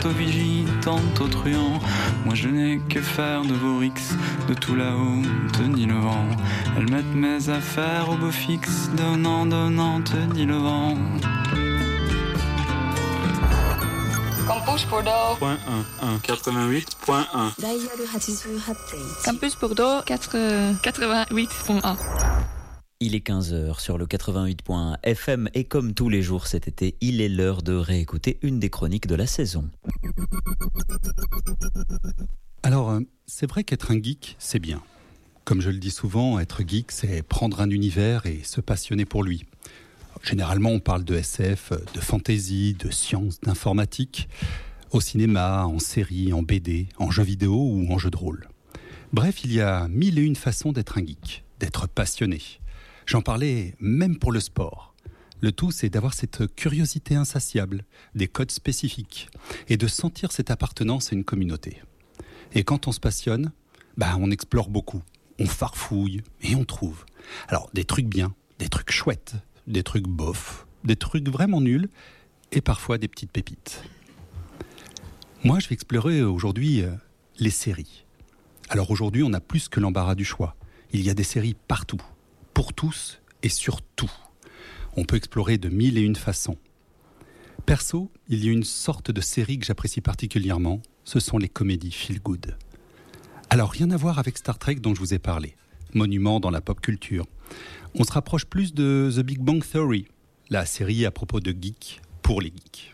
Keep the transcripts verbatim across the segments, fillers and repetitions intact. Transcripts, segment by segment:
tantôt vigie, tantôt truand. Moi je n'ai que faire de vos rixes, de tout là-haut, tenit le vent. Elles mettent mes affaires au beau fixe, donnant, donnant, tenit le vent. Campus Bordeaux. Point un, un, quatre-vingt-huit point un. Campus Bordeaux, quatre-vingt-huit point un. Il est quinze heures sur le quatre-vingt-huit point un F M et comme tous les jours cet été, il est l'heure de réécouter une des chroniques de la saison. Alors, c'est vrai qu'être un geek, c'est bien. Comme je le dis souvent, être geek, c'est prendre un univers et se passionner pour lui. Généralement, on parle de S F, de fantasy, de science, d'informatique, au cinéma, en série, en B D, en jeux vidéo ou en jeux de rôle. Bref, il y a mille et une façons d'être un geek, d'être passionné. J'en parlais même pour le sport. Le tout, c'est d'avoir cette curiosité insatiable, des codes spécifiques, et de sentir cette appartenance à une communauté. Et quand on se passionne, bah, on explore beaucoup, on farfouille et on trouve. Alors, des trucs bien, des trucs chouettes, des trucs bof, des trucs vraiment nuls, et parfois des petites pépites. Moi, je vais explorer aujourd'hui euh, les séries. Alors aujourd'hui, on a plus que l'embarras du choix. Il y a des séries partout, pour tous et sur tout. On peut explorer de mille et une façons. Perso, il y a une sorte de série que j'apprécie particulièrement, ce sont les comédies feel good. Alors rien à voir avec Star Trek dont je vous ai parlé, monument dans la pop culture. On se rapproche plus de The Big Bang Theory, la série à propos de geeks pour les geeks.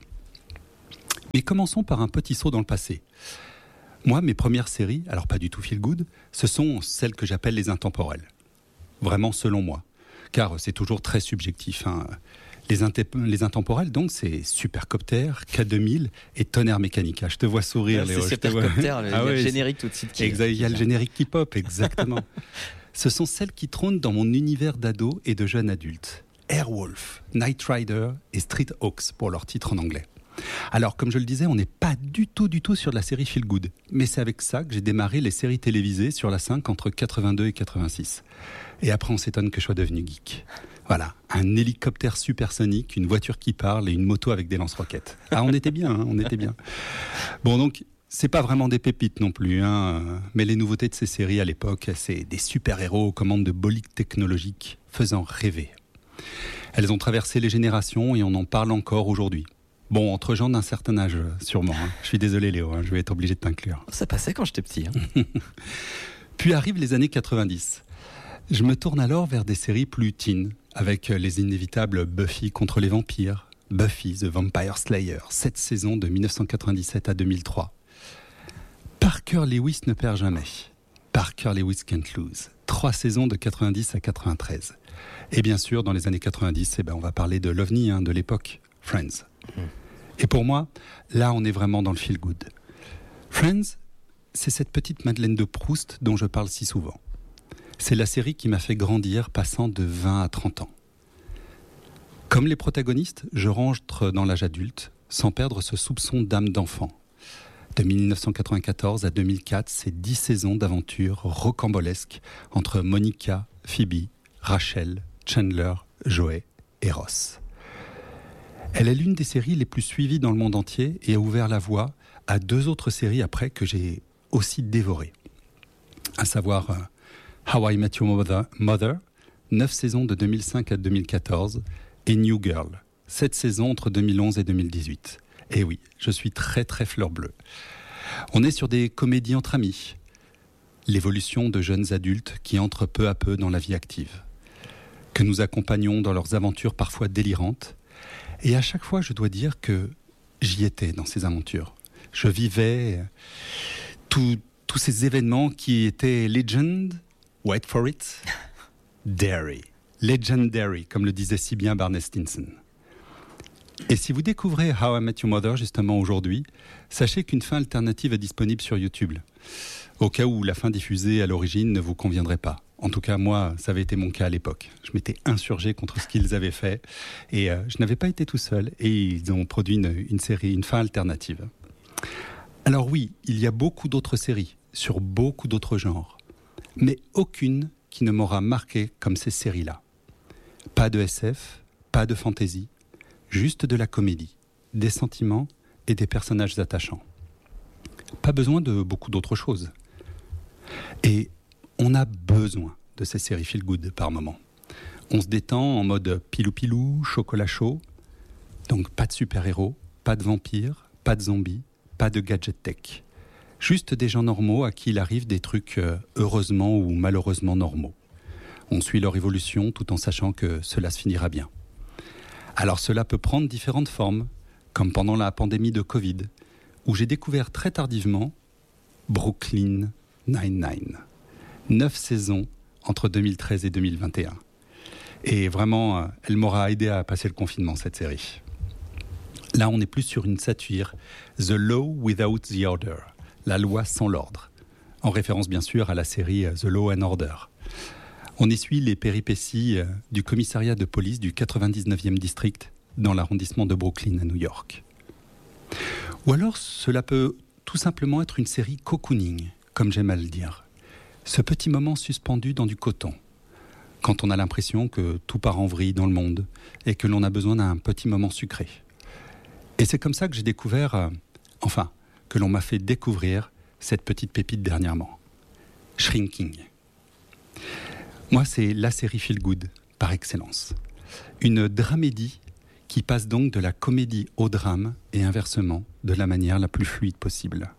Mais commençons par un petit saut dans le passé. Moi, mes premières séries, alors pas du tout feel good, ce sont celles que j'appelle les intemporelles. Vraiment selon moi, car c'est toujours très subjectif. Hein. Les, inté- les intemporelles, donc, c'est Supercopter, K deux mille et Tonnerre Mécanica. Je te vois sourire, ouais, Léo. C'est Supercopter, vois... le, ah, il y a ouais, le générique tout de suite. Qui exact, il y a le générique qui pop, exactement. Ce sont celles qui trônent dans mon univers d'ado et de jeunes adultes. Airwolf, Knight Rider et Street Hawks pour leur titre en anglais. Alors, comme je le disais, on n'est pas du tout, du tout sur de la série feel good. Mais c'est avec ça que j'ai démarré les séries télévisées sur la cinq entre quatre-vingt-deux et quatre-vingt-six. Et après, on s'étonne que je sois devenu geek. Voilà, un hélicoptère supersonique, une voiture qui parle et une moto avec des lance-roquettes. Ah, on était bien, hein, on était bien. Bon, donc, c'est pas vraiment des pépites non plus, hein, mais les nouveautés de ces séries à l'époque, c'est des super-héros aux commandes de bolides technologiques faisant rêver. Elles ont traversé les générations et on en parle encore aujourd'hui. Bon, entre gens d'un certain âge, sûrement. Hein. Je suis désolé, Léo, hein, je vais être obligé de t'inclure. Ça passait quand j'étais petit. Hein. Puis arrivent les années quatre-vingt-dix. Je me tourne alors vers des séries plus teen, avec les inévitables Buffy contre les vampires, Buffy the Vampire Slayer, sept saisons de dix-neuf cent quatre-vingt-dix-sept à deux mille trois. Parker Lewis ne perd jamais. Parker Lewis can't lose. Trois saisons de quatre-vingt-dix à quatre-vingt-treize. Et bien sûr, dans les années quatre-vingt-dix, eh ben, on va parler de l'ovni hein, de l'époque, Friends. Mmh. Et pour moi, là, on est vraiment dans le feel good. Friends, c'est cette petite Madeleine de Proust dont je parle si souvent. C'est la série qui m'a fait grandir, passant de vingt à trente ans. Comme les protagonistes, je rentre dans l'âge adulte, sans perdre ce soupçon d'âme d'enfant. De dix-neuf cent quatre-vingt-quatorze à deux mille quatre, c'est dix saisons d'aventures rocambolesques entre Monica, Phoebe, Rachel, Chandler, Joey et Ross. Elle est l'une des séries les plus suivies dans le monde entier et a ouvert la voie à deux autres séries après que j'ai aussi dévorées. À savoir euh, How I Met Your Mother, Mother, neuf saisons de deux mille cinq à deux mille quatorze, et New Girl, sept saisons entre deux mille onze et deux mille dix-huit. Et oui, je suis très très fleur bleue. On est sur des comédies entre amis, l'évolution de jeunes adultes qui entrent peu à peu dans la vie active, que nous accompagnons dans leurs aventures parfois délirantes. Et à chaque fois, je dois dire que j'y étais dans ces aventures. Je vivais tous ces événements qui étaient legend, wait for it, dairy, legendary, comme le disait si bien Barney Stinson. Et si vous découvrez How I Met Your Mother justement aujourd'hui, sachez qu'une fin alternative est disponible sur YouTube, au cas où la fin diffusée à l'origine ne vous conviendrait pas. En tout cas, moi, ça avait été mon cas à l'époque. Je m'étais insurgé contre ce qu'ils avaient fait et euh, je n'avais pas été tout seul et ils ont produit une, une série, une fin alternative. Alors oui, il y a beaucoup d'autres séries sur beaucoup d'autres genres, mais aucune qui ne m'aura marqué comme ces séries-là. Pas de S F, pas de fantasy, juste de la comédie, des sentiments et des personnages attachants. Pas besoin de beaucoup d'autres choses. Et on a besoin de ces séries feel good par moment. On se détend en mode pilou-pilou, chocolat chaud. Donc pas de super-héros, pas de vampires, pas de zombies, pas de gadget tech. Juste des gens normaux à qui il arrive des trucs heureusement ou malheureusement normaux. On suit leur évolution tout en sachant que cela se finira bien. Alors cela peut prendre différentes formes, comme pendant la pandémie de Covid, où j'ai découvert très tardivement Brooklyn Nine-Nine. Neuf saisons entre deux mille treize et deux mille vingt et un. Et vraiment, elle m'aura aidé à passer le confinement, cette série. Là, on est plus sur une satire, The Law Without the Order, la loi sans l'ordre, en référence bien sûr à la série The Law and Order. On y suit les péripéties du commissariat de police du quatre-vingt-dix-neuvième district dans l'arrondissement de Brooklyn à New York. Ou alors, cela peut tout simplement être une série cocooning, comme j'aime à le dire. Ce petit moment suspendu dans du coton, quand on a l'impression que tout part en vrille dans le monde et que l'on a besoin d'un petit moment sucré. Et c'est comme ça que j'ai découvert, euh, enfin, que l'on m'a fait découvrir cette petite pépite dernièrement. Shrinking. Moi, c'est la série feel good par excellence. Une dramédie qui passe donc de la comédie au drame et inversement, de la manière la plus fluide possible.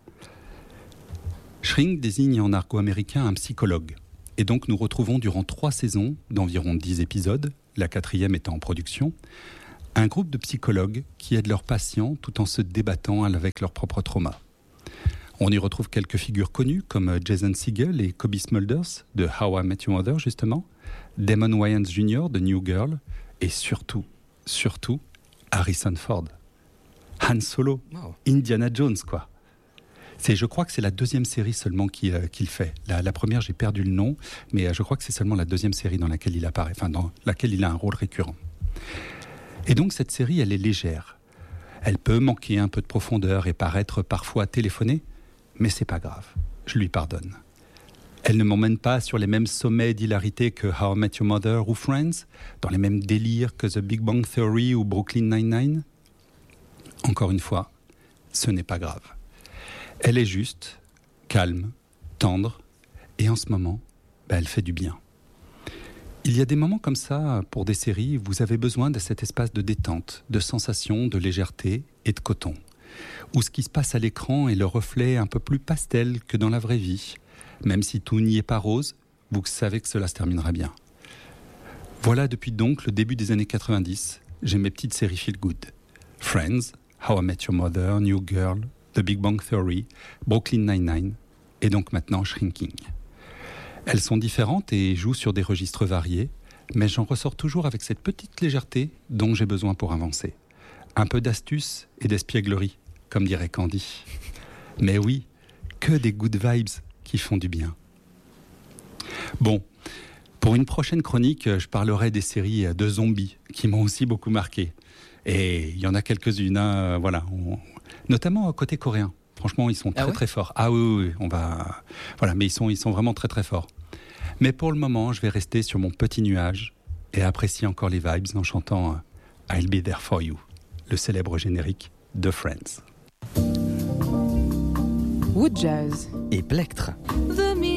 Shrink désigne en argot américain un psychologue. Et donc nous retrouvons durant trois saisons, d'environ dix épisodes, la quatrième étant en production, un groupe de psychologues qui aident leurs patients tout en se débattant avec leurs propres traumas. On y retrouve quelques figures connues comme Jason Segel et Cobie Smulders de How I Met Your Mother justement, Damon Wayans junior de New Girl et surtout, surtout Harrison Ford. Han Solo, wow. Indiana Jones quoi. C'est, je crois que c'est la deuxième série seulement qu'il, euh, qu'il fait. La, la première, j'ai perdu le nom, mais euh, je crois que c'est seulement la deuxième série dans laquelle il apparaît, enfin dans laquelle il a un rôle récurrent. Et donc cette série, elle est légère. Elle peut manquer un peu de profondeur et paraître parfois téléphonée, mais c'est pas grave, je lui pardonne. Elle ne m'emmène pas sur les mêmes sommets d'hilarité que How I Met Your Mother ou Friends, dans les mêmes délires que The Big Bang Theory ou Brooklyn Nine-Nine. Encore une fois, ce n'est pas grave. Elle est juste, calme, tendre, et en ce moment, bah, elle fait du bien. Il y a des moments comme ça, pour des séries, vous avez besoin de cet espace de détente, de sensation, de légèreté et de coton, où ce qui se passe à l'écran est le reflet un peu plus pastel que dans la vraie vie. Même si tout n'y est pas rose, vous savez que cela se terminera bien. Voilà depuis donc le début des années quatre-vingt-dix, j'ai mes petites séries feel good. Friends, How I Met Your Mother, New Girl, The Big Bang Theory, Brooklyn Nine-Nine, et donc maintenant Shrinking. Elles sont différentes et jouent sur des registres variés, mais j'en ressors toujours avec cette petite légèreté dont j'ai besoin pour avancer. Un peu d'astuce et d'espièglerie, comme dirait Candy. Mais oui, que des good vibes qui font du bien. Bon, pour une prochaine chronique, je parlerai des séries de zombies qui m'ont aussi beaucoup marqué. Et il y en a quelques-unes, hein, voilà, on... notamment côté coréen. Franchement, ils sont très ah ouais très forts. Ah oui, oui, on va, voilà, mais ils sont, ils sont vraiment très très forts. Mais pour le moment, je vais rester sur mon petit nuage et apprécier encore les vibes en chantant I'll Be There For You, le célèbre générique de Friends. Wood Jazz et Plectre. The